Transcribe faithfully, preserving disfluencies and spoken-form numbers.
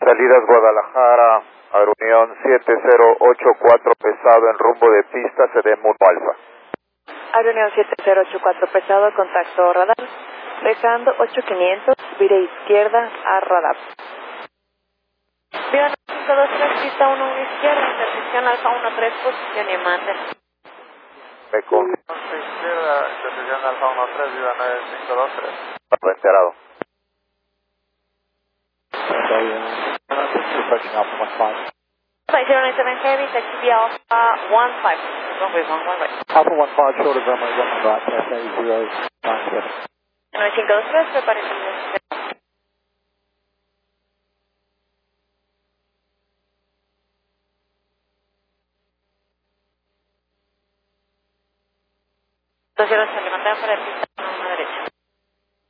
Salidas Guadalajara, Aerunión siete cero ocho cuatro pesado en rumbo de pista, C D Mundo Alfa. Aerunión siete cero ocho cuatro pesado, contacto radar. Dejando ocho quinientos, vire izquierda a radar. Viva cinco dos tres, pista uno uno izquierda, intersección Alfa uno tres, posición y manden. Me confirma. Izquierda, intersección Alfa uno tres, viva nueve cinco dos tres. Está enterado. Flight zero nine seven Heavy, taxi via Alpha one five. Runway one one right. Alpha one five, short of runway one right, S A zero nine seven. nueve cinco dos tres, prepárense. Entonces se levantan para el pista